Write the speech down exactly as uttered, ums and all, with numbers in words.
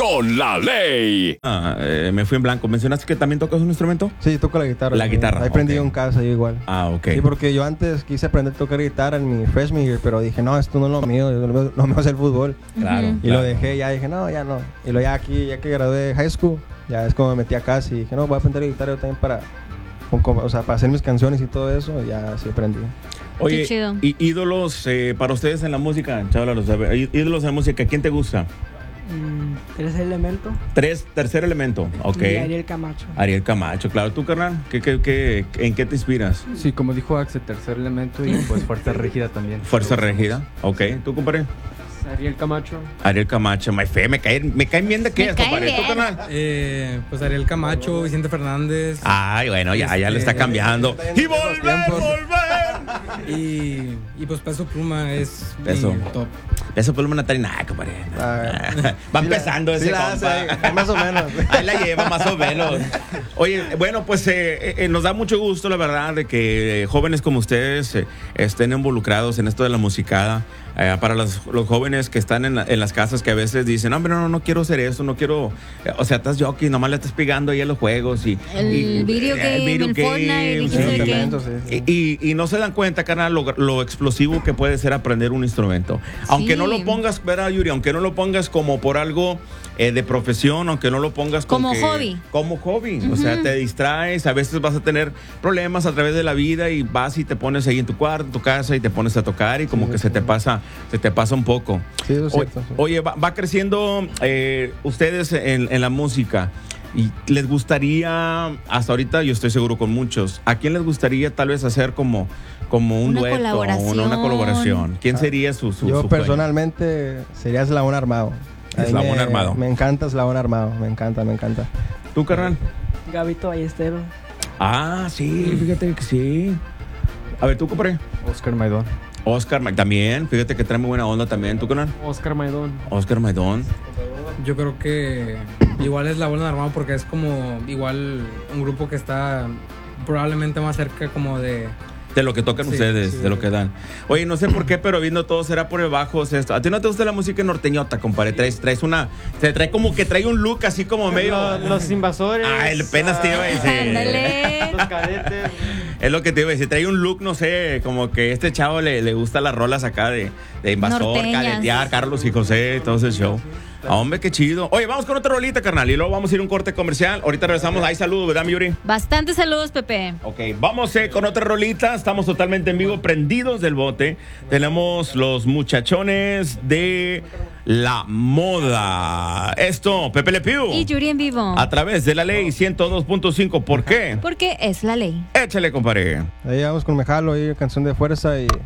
con la ley. Ah, eh, me fui en blanco. ¿Mencionaste que también tocas un instrumento? Sí, toco la guitarra. La guitarra, Ahí aprendí ok. en casa yo igual. Ah, ok. Sí, porque yo antes quise aprender a tocar guitarra en mi freshman year, pero dije, no, esto no es lo mío, yo lo mío, lo mío es el fútbol. Claro. Y claro. lo dejé, ya dije, no, ya no. Y lo ya aquí, ya que gradué de high school, ya es como me metí a casa y dije, no, voy a aprender guitarra yo también para, con- con- o sea, para hacer mis canciones y todo eso, y ya sí aprendí. Oye, Qué chido. y ídolos eh, para ustedes en la música, chávalos, a ver, í- ídolos en la música, ¿quién te gusta? Mm, Tercer elemento. Tres, tercer elemento, ok. Y Ariel Camacho. Ariel Camacho, claro. ¿Tú, carnal? ¿Qué, qué, qué, ¿En qué te inspiras? Sí, como dijo Axel, tercer elemento y pues fuerza rígida también. Fuerza Régida, ok. ¿Tú, compadre? Ariel Camacho. Ariel Camacho, my fe, me caen, me caen bien de qué, Me caen compadre. ¿Tú, bien. carnal? Eh, pues Ariel Camacho, Vicente Fernández. Ay, bueno, ya, ya le está cambiando. ¡Y volver, tiempos. volver! Y, y pues Peso Pluma es Peso. mi top. Eso por una nada, compadre. Ah, Va sí la- empezando sí ese la compa. hace, más o menos. Ahí la lleva más o menos. Oye, bueno, pues eh, eh, nos da mucho gusto, la verdad, de que eh, jóvenes como ustedes eh, estén involucrados en esto de la musicada. Eh, para los, los jóvenes que están en, la- en las casas que a veces dicen, hombre, no, no, no quiero hacer eso, no quiero... eh, o sea, estás jockey, nomás le estás pegando ahí a los juegos y... El y- video eh, game, el Fortnite, y sí. quién sabe qué. Instrumentos, sí, sí. Y, y- y no se dan cuenta, carnal, lo, lo explosivo que puede ser aprender un instrumento. Aunque Sí. no lo pongas, ¿verdad, Yuri? Aunque no lo pongas como por algo eh, de profesión, aunque no lo pongas con Como que- hobby. Como hobby. O sea, te distraes, a veces vas a tener problemas a través de la vida y vas y te pones ahí en tu cuarto, en tu casa y te pones a tocar y como Sí, que sí. se te pasa, se te pasa un poco. Sí, eso es O- cierto, sí. Oye, va, va creciendo eh, ustedes en, en la música. ¿Y les gustaría, hasta ahorita yo estoy seguro con muchos, ¿a quién les gustaría tal vez hacer como, como un Una dueto, colaboración. Una, una colaboración? ¿Quién sería su, su Yo su personalmente sería Eslabón Armado. A mí Eslabón me- Armado. Me encanta Eslabón Armado, me encanta, me encanta. dueño? ¿Tú, carnal? Gabito Ballesteros. Ah, sí, fíjate que sí. A ver, ¿tú, compadre? Oscar Maidón. Oscar, Ma- también, fíjate que trae muy buena onda también. ¿Tú, carnal? Oscar Maidón. Oscar Maidón. Yo creo que igual es la buena armado porque es como igual un grupo que está probablemente más cerca como de... De lo que tocan Sí, ustedes, sí. de lo que dan. Oye, no sé por qué, pero viendo todo será por debajo. O sea, esto. ¿A ti no te gusta la música norteñota, compadre? Traes, traes una... Te trae como que trae un look así como medio... Los, los invasores. Ah, el penas te iba a decir. Ándale. Los cadetes. Es lo que te iba a decir. Trae un look, no sé, como que este chavo le, le gusta las rolas acá de, de Invasor, Norteñas. Cadetear, Carlos y José, todo ese show. Ah, hombre, qué chido. Oye, vamos con otra rolita, carnal. Y luego vamos a ir a un corte comercial. Ahorita regresamos. Ahí saludos, ¿verdad, mi Yuri? Bastantes saludos, Pepe. Ok, vamos eh, con otra rolita. Estamos totalmente en vivo, prendidos del bote. Tenemos los muchachones de la moda. Esto, Pepe Le Pew. Y Yuri en vivo. A través de la ley ciento dos punto cinco. ¿Por qué? Porque es la ley. Échale, compadre. Ahí vamos con Mejalo, ahí canción de fuerza y